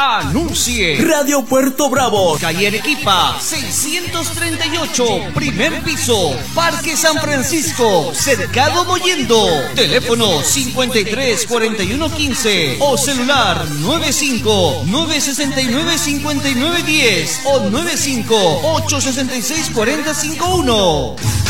Anuncie. Radio Puerto Bravo, calle Arequipa, 638, primer piso, Parque San Francisco, Cercado Mollendo. Teléfono 53 41 15 o celular 95 969 59 10 o 95 866 40 51.